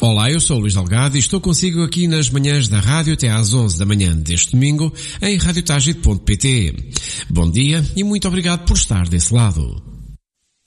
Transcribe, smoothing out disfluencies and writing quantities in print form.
Olá, eu sou o Luís Delgado e estou consigo aqui nas manhãs da rádio até às 11 da manhã deste domingo em radiotagite.pt. Bom dia e muito obrigado por estar desse lado.